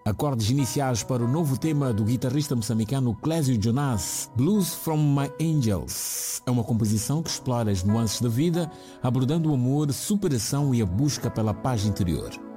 Acordes iniciais para o novo tema do guitarrista moçambicano Clésio Jonas, Blues from My Angels. É uma composição que explora as nuances da vida, abordando o amor, superação e a busca pela paz interior.